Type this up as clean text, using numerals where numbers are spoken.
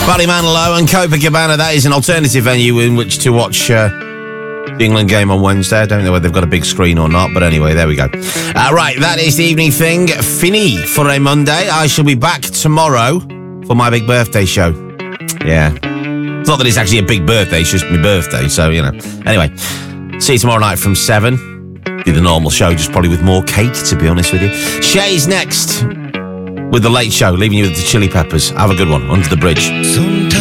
Ballymanilow and Copacabana, that is an alternative venue in which to watch the England game on Wednesday. I don't know whether they've got a big screen or not, but anyway, there we go. Right, that is the evening thing. Fini for a Monday. I shall be back tomorrow for my big birthday show. Yeah. It's not that it's actually a big birthday, it's just my birthday, so, you know. Anyway, see you tomorrow night from 7. Do the normal show, just probably with more cake, to be honest with you. Shay's next with The Late Show, leaving you with the Chili Peppers. Have a good one. Under the Bridge.